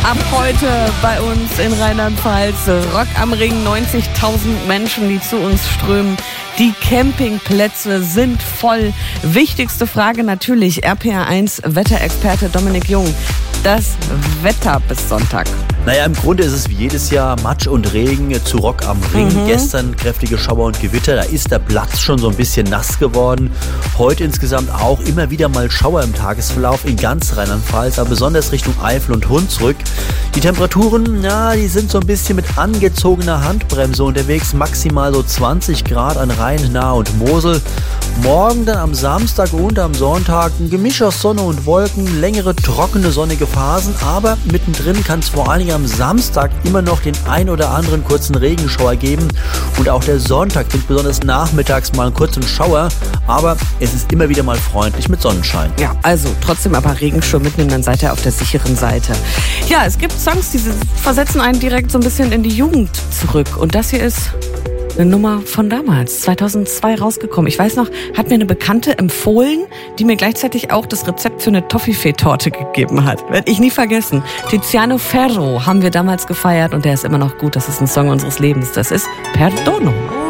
Ab heute bei uns in Rheinland-Pfalz Rock am Ring. 90.000 Menschen, die zu uns strömen. Die Campingplätze sind voll. Wichtigste Frage natürlich, RPR1 Wetterexperte Dominik Jung. Das Wetter bis Sonntag. Naja, im Grunde ist es wie jedes Jahr Matsch und Regen zu Rock am Ring. Gestern kräftige Schauer und Gewitter, da ist der Platz schon so ein bisschen nass geworden. Heute insgesamt auch immer wieder mal Schauer im Tagesverlauf in ganz Rheinland-Pfalz, aber besonders Richtung Eifel und Hunsrück. Die Temperaturen, ja, die sind so ein bisschen mit angezogener Handbremse unterwegs, maximal so 20 Grad an Rhein, Nahe und Mosel. Morgen dann am Samstag und am Sonntag ein Gemisch aus Sonne und Wolken, längere trockene sonnige Phasen, aber mittendrin kann es vor allen Dingen am Samstag immer noch den ein oder anderen kurzen Regenschauer geben und auch der Sonntag bringt besonders nachmittags mal einen kurzen Schauer, aber es ist immer wieder mal freundlich mit Sonnenschein. Ja, also trotzdem aber Regenschirm mitnehmen, dann seid ihr auf der sicheren Seite. Ja, es gibt Songs, die versetzen einen direkt so ein bisschen in die Jugend zurück und das hier ist eine Nummer von damals, 2002 rausgekommen. Ich weiß noch, hat mir eine Bekannte empfohlen, die mir gleichzeitig auch das Rezept für eine Toffifee-Torte gegeben hat. Werde ich nie vergessen. Tiziano Ferro haben wir damals gefeiert und der ist immer noch gut. Das ist ein Song unseres Lebens. Das ist Perdono.